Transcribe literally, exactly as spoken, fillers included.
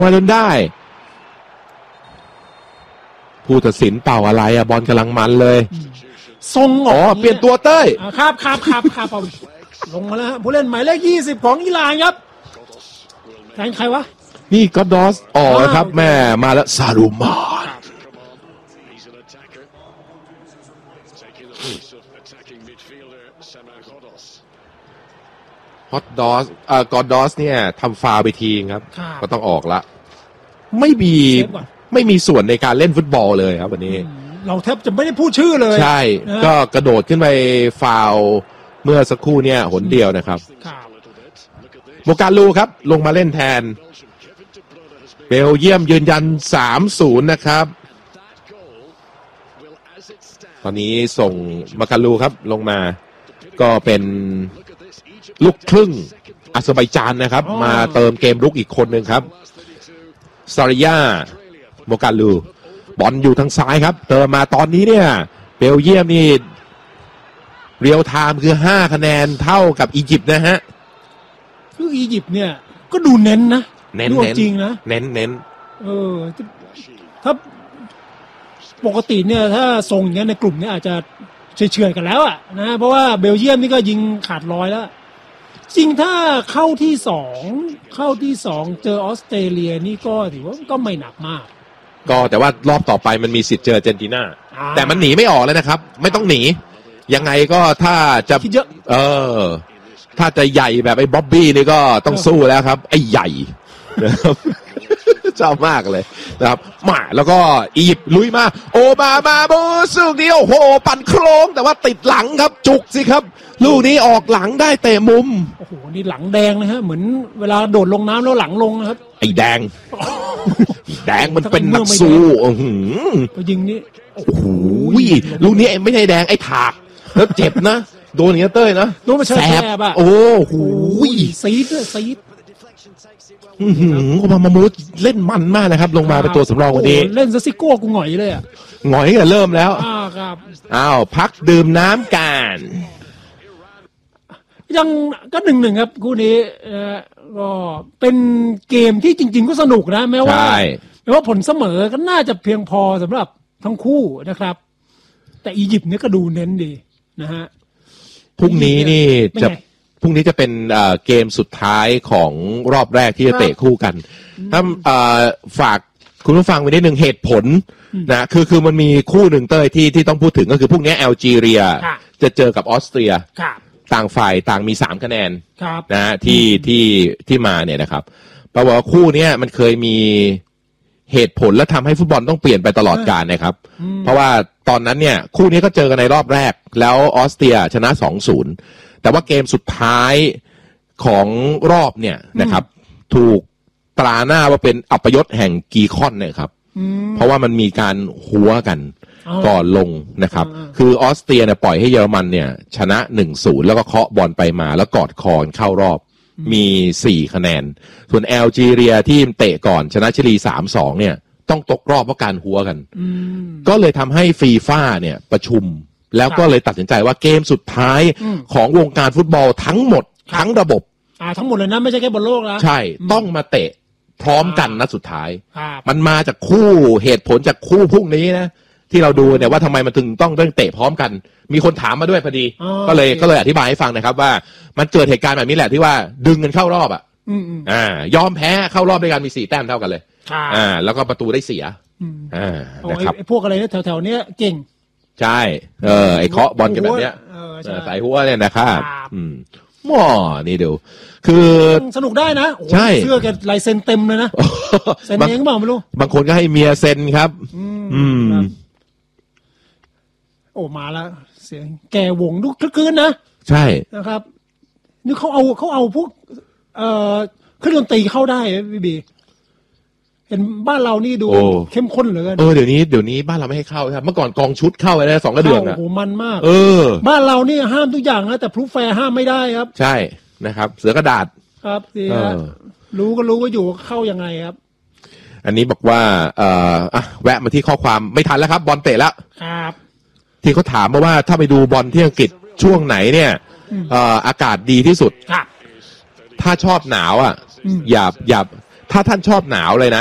มาจนได้ผู้ตัดสินเป่าอะไรอะบอลกำลังมันเลยทรงอ๋อเปลี่ยนตัวเต้ยครับครับครับครับลงมาแล้วผู้เล่นหมายเลขยี่สิบของอิหร่านครับแทนใครวะนี่ก็ดอสออกครับแม่มาแล้วซาลูมานฮอตดอสเอ่อกอดดอสเนี่ยทำฟาวไปทีครับก็ต้องออกละไม่มีไม่มีส่วนในการเล่นฟุตบอลเลยครับวันนี้เราแทบจะไม่ได้พูดชื่อเลยใช่ก็กระโดดขึ้นไปฟาวเมื่อสักครู่เนี่ยหนเดียวนะครับโมกาลูครับลงมาเล่นแทนเบลเยียมยืนยัน สามศูนย์ นะครับตอนนี้ส่งโมกาลูครับลงมาก็เป็นลูกครึ่งอาเซอร์ไบจานนะครับมาเติมเกมรุกอีกคนหนึ่งครับซาริยาโมกาลูบอลอยู่ทางซ้ายครับเติมมาตอนนี้เนี่ยเบลเยียมนี่เรียลไทม์คือห้าคะแนนเท่ากับอียิปต์นะฮะคืออียิปต์เนี่ยก็ดูเน้นนะเน้นจริงนะเน้นเน้นเออถ้าปกติเนี่ยถ้าทรงอย่างเงี้ยในกลุ่มเนี่ยอาจจะเฉยๆกันแล้วอ่ะนะเพราะว่าเบลเยียมนี่ก็ยิงขาดร้อยแล้วจริงถ้าเข้าที่สองเข้าที่สองเจอออสเตรเลียนี่ก็ถือว่าก็ไม่หนักมากก็แต่ว่ารอบต่อไปมันมีสิทธิ์เจออาร์เจนตินาแต่มันหนีไม่ออกเลยนะครับไม่ต้องหนียังไงก็ถ้าจะเยอะเออถ้าจะใหญ่แบบไอ้บ๊อบบี้นี่ก็ต้องสู้แล้วครับไอ้ใหญ่นะครับชอบมากเลยนะครับมาแล้วก็อียิปต์ลุยมาโอบามาโบสุกนี้โอ้โหปั่นโคลงแต่ว่าติดหลังครับจุกสิครับลูกนี้ออกหลังได้เตะมุมโอ้โหนี่หลังแดงนะฮะเหมือนเวลาโดดลงน้ำแล้วหลังลงนะครับไอ้แดงแดงมันเป็นนักสู้โอ้โหยิงนี่โอ้โหลูกนี้ไม่ใช่แดงไอ้ถากแล้วเจ็บนะโดนอย่างเต้ยนะโดนมาแสบอ่ะโอ้โหซีดด้วยซีดอือหือโอบามามูดเล่นมันมากนะครับลงมาเป็นตัวสำรองวันนี้เล่นซะซิโก้กูหงอยเลยอ่ะหงอยกันเริ่มแล้วอ้าวครับอ้าวพักดื่มน้ำกันยังก็หนึ่งหนึ่งครับคู่นี้ก็เป็นเกมที่จริงๆก็สนุกนะแม้ว่าแม้ว่าผลเสมอก็น่าจะเพียงพอสำหรับทั้งคู่นะครับแต่อียิปต์เนี่ยก็ดูเน้นดีนะฮะพรุ่งนี้นี่จะพรุ่งนี้จะเป็นเกมสุดท้ายของรอบแรกที่จะเตะคู่กันถ้าฝากคุณผู้ฟังไว้นิดหนึ่งเหตุผลนะคือคือมันมีคู่หนึ่งเต้ยที่ที่ต้องพูดถึงก็คือพรุ่งนี้แอลจีเรียจะเจอกับออสเตรียต่างฝ่ายต่างมีสามคะแนนนะที่ที่ที่มาเนี่ยนะครับแปลว่าคู่นี้มันเคยมีเหตุผลและทำให้ฟุตบอลต้องเปลี่ยนไปตลอดกาลนะครับเพราะว่าตอนนั้นเนี่ยคู่นี้ก็เจอกันในรอบแรกแล้วออสเตรียชนะ สองศูนย์ แต่ว่าเกมสุดท้ายของรอบเนี่ยนะครับถูกตราหน้าว่าเป็นอัปยศแห่งกีคอนเนี่ยครับเพราะว่ามันมีการหัวกันก่อนลงนะครับคือออสเตรียเนี่ยปล่อยให้เยอรมันเนี่ยชนะ หนึ่งศูนย์ แล้วก็เคาะบอลไปมาแล้วกอดคอเข้ารอบมีสี่คะแนนส่วนแอลจีเรียที่เตะก่อนชนะชิลี สามสอง เนี่ยต้องตกรอบเพราะการหัวกันก็เลยทำให้ฟีฟ่าเนี่ยประชุมแล้วก็เลยตัดสินใจว่าเกมสุดท้ายของวงการฟุตบอลทั้งหมดทั้งระบบอ่าทั้งหมดเลยนะไม่ใช่แค่บอลโลกนะใช่ต้องมาเตะพร้อมกันนัดสุดท้ายมันมาจากคู่เหตุผลจากคู่พวกนี้นะที่เราดูเนี่ยว่าทำไมมันถึงต้องเรื่องเตะพร้อมกันมีคนถามมาด้วยพอดีก็เลยก็เลยอธิบายให้ฟังนะครับว่ามันเกิดเหตุการณ์แบบนี้แหละที่ว่าดึงกันเข้ารอบอ่ะอ่ายอมแพ้เข้ารอบด้วยกันมีสี่แต้มเท่ากันเลยอ่าแล้วก็ประตูได้เสียอ่านะครับไอ้พวกอะไรเนี่ยแถวๆเนี้ยเก่งใช่เออไอ้เคาะบอลกันแบบเนี้ยใส่หัวเนี่ยนะครับอืมหม้อนี่ดูคือสนุกได้นะใช่เสื้อแกลายเซ็นเต็มเลยนะเซ็นเองเปล่าไม่รู้บางคนก็ให้เมียเซ็นครับอืมโอ้มาแล้วเสียงแกวงดูคลึกคืนนะใช่นะครับนี่เขาเอาเขาเอาพวกเอ่อเครื่องดนตรีเข้าได้พี่บีเห็นบ้านเรานี่ดูเข้มข้นเหลือเกินเออเดี๋ยวนี้เดี๋ยวนี้บ้านเราไม่ให้เข้าครับเมื่อก่อนกองชุดเข้าไปได้สองกระเดือกอ่ะโอ้โหมันมากเออบ้านเรานี่ห้ามทุกอย่างนะแต่พลุแฟร์ห้ามไม่ได้ครับใช่นะครับเสือกระดาษครับดีครับรู้ก็รู้ว่าอยู่เข้ายังไงครับอันนี้บอกว่าเอ่ออ่ะแวะมาที่ข้อความไม่ทันแล้วครับบอลเตะแล้วครับที่เขาถามมาว่าถ้าไปดูบอลที่อังกฤษช่วงไหนเนี่ยเอ่ออากาศดีที่สุดถ้าชอบหนาวอ่ะอย่าอย่าถ้าท่านชอบหนาวเลยนะ